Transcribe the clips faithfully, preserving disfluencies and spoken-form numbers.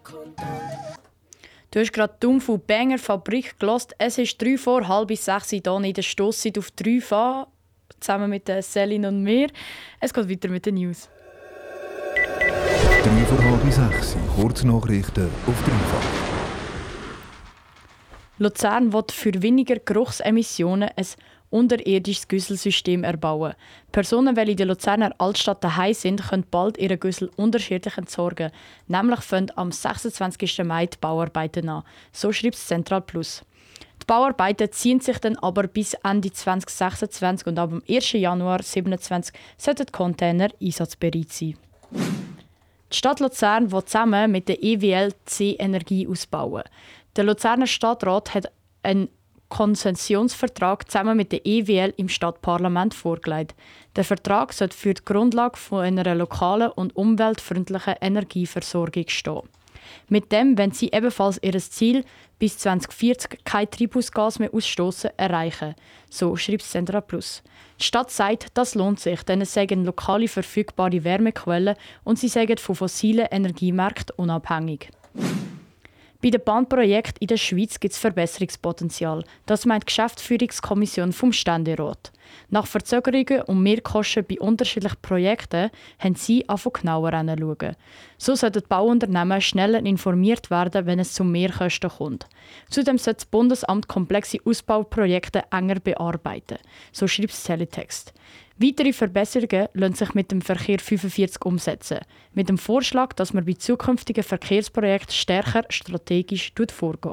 Du hast gerade dumm von Banger Fabrik gehört. Es ist drei vor halb sechs hier in der Stosszeit auf drei F, zusammen mit Celine und mir. Es geht weiter mit den News. drei vor halb sechs, Kurznachrichten auf drei F. Luzern will für weniger Geruchsemissionen ein unterirdisches Güsselsystem erbauen. Personen, die in der Luzerner Altstadt daheim sind, können bald ihre Güssel unterschiedlich entsorgen. Nämlich fangen am sechsundzwanzigsten Mai die Bauarbeiten an. So schreibt es Central Plus. Die Bauarbeiten ziehen sich dann aber bis Ende zwanzig sechsundzwanzig und ab dem ersten Januar zweitausendsiebenundzwanzig sollten die Container einsatzbereit sein. Die Stadt Luzern will zusammen mit der E W L C Energie ausbauen. Der Luzerner Stadtrat hat einen Konzessionsvertrag zusammen mit der E W L im Stadtparlament vorgelegt. Der Vertrag sollte für die Grundlage von einer lokalen und umweltfreundlichen Energieversorgung stehen. Mit dem wollen sie ebenfalls ihr Ziel, bis zwanzig vierzig kein Treibhausgas mehr ausstoßen, erreichen. So schreibt Central Plus. Die Stadt sagt, das lohnt sich, denn es seien lokale verfügbare Wärmequellen und sie seien von fossilen Energiemärkten unabhängig. Bei den Bahnprojekten in der Schweiz gibt es Verbesserungspotenzial. Das meint die Geschäftsführungskommission vom Ständerat. Nach Verzögerungen und Mehrkosten bei unterschiedlichen Projekten haben sie angefangen genauer hinzuschauen. So sollten die Bauunternehmen schneller informiert werden, wenn es zu Mehrkosten kommt. Zudem sollte das Bundesamt komplexe Ausbauprojekte enger bearbeiten. So schreibt es Teletext. Weitere Verbesserungen lassen sich mit dem Verkehr fünfundvierzig umsetzen. Mit dem Vorschlag, dass man bei zukünftigen Verkehrsprojekten stärker strategisch vorgeht.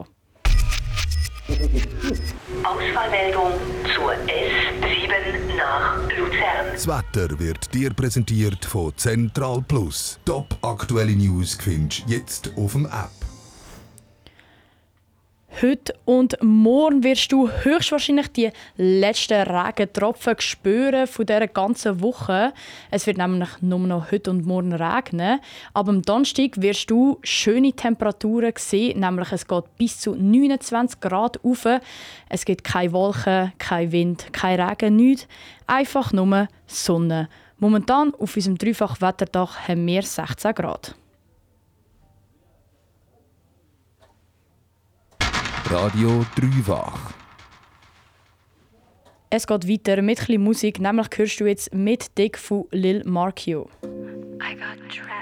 Ausfallmeldung zur S sieben nach Luzern. Das Wetter wird dir präsentiert von Central Plus. Top aktuelle News findest du jetzt auf dem App. Heute und morgen wirst du höchstwahrscheinlich die letzten Regentropfen spüren von dieser ganzen Woche. Es wird nämlich nur noch heute und morgen regnen. Aber am Donnerstag wirst du schöne Temperaturen sehen, nämlich es geht bis zu neunundzwanzig Grad rauf. Es gibt keine Wolken, kein Wind, kein Regen, nichts. Einfach nur Sonne. Momentan auf unserem Dreifach-Wetterdach haben wir sechzehn Grad. Radio Dreifach. Es geht weiter mit etwas Musik, nämlich hörst du jetzt mit Dick von Lil Markio. I got